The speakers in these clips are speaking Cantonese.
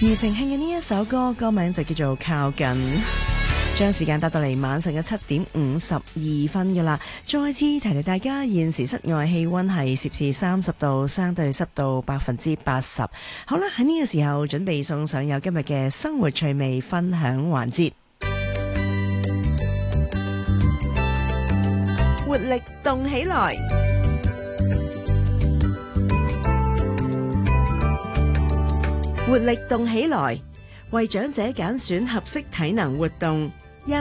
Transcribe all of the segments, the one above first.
庾澄慶嘅呢一首歌，歌名就叫做《靠近》。將時間達到嚟晚上嘅7:52噶啦，再次提提大家，現時室外氣溫係攝氏30度，相對濕度80%。好啦，喺呢個時候準備送上有今日嘅生活趣味分享環節，活力動起來。活力動起來，為長者揀選合適體能活動。一，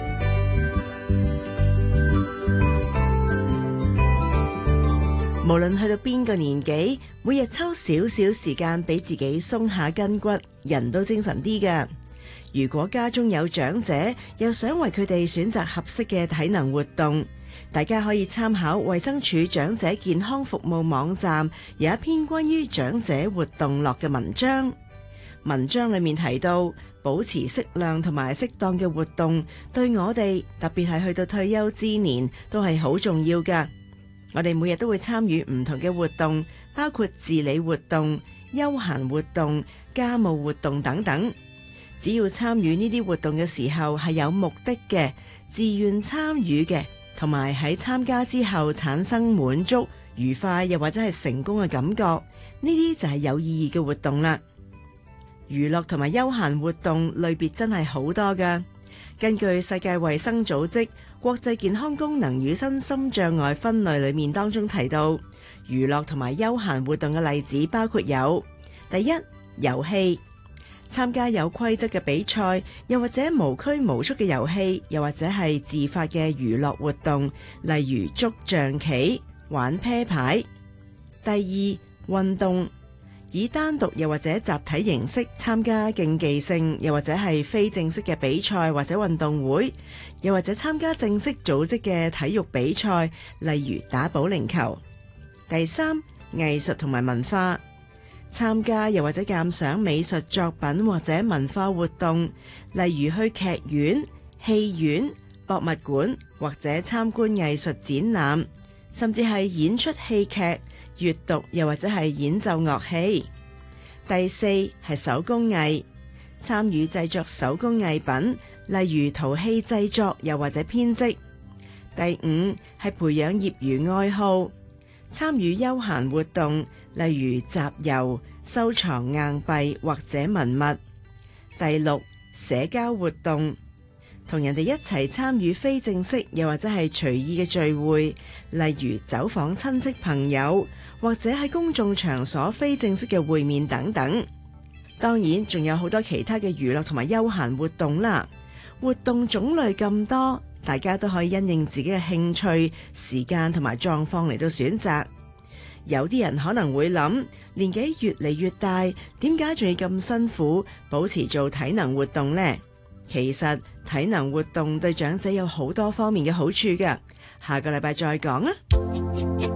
無論去到邊個年紀，每日抽少少時間俾自己鬆下筋骨，人都精神啲㗎。如果家中有長者，又想為佢哋選擇合適嘅體能活動，大家可以參考衛生署長者健康服務網站有一篇關於長者活動樂嘅文章。文章裏面提到，保持適量同埋適當嘅活動，對我哋特別係去到退休之年都係好重要㗎。我哋每日都會參與唔同嘅活動，包括自理活動、休閒活動、家務活動等等。只要參與呢啲活動嘅時候係有目的嘅、自願參與嘅，同埋喺參加之後產生滿足、愉快又或者係成功嘅感覺，呢啲就係有意義嘅活動啦。娛樂同埋休閒活動類別真係好多㗎。根據世界衛生組織國際健康功能與身心障礙分類裏面當中提到，娛樂同埋休閒活動嘅例子包括有：第一，遊戲，參加有規則嘅比賽，又或者無拘無束嘅遊戲，又或者係自發嘅娛樂活動，例如捉象棋、玩啤牌。第二，運動，以單獨又或者集體形式參加競技性又或者係非正式嘅比賽或者運動會，又或者參加正式組織嘅體育比賽，例如打保齡球。第三，藝術同埋文化，參加又或者鑑賞美術作品或者文化活動，例如去劇院、戲院、博物館或者參觀藝術展覽，甚至係演出戲劇、閱讀又或者係演奏樂器。第四，係手工藝，參與製作手工藝品，例如陶器製作又或者編織。第五，係培養業餘愛好，參與休閒活動，例如集郵、收藏硬幣或者文物。第六，社交活動，同人哋一齊參與非正式又或者係隨意嘅聚會，例如走訪親戚朋友，或者喺公眾場所非正式嘅會面等等。當然仲有好多其他嘅娛樂同埋休閒活動啦。活動種類咁多，大家都可以因應自己嘅興趣、時間同埋狀況嚟到選擇。有啲人可能會諗，年紀越嚟越大，點解仲要咁辛苦保持做體能活動呢？其實體能活動對長者有好多方面嘅好處㗎。下個禮拜再講啊。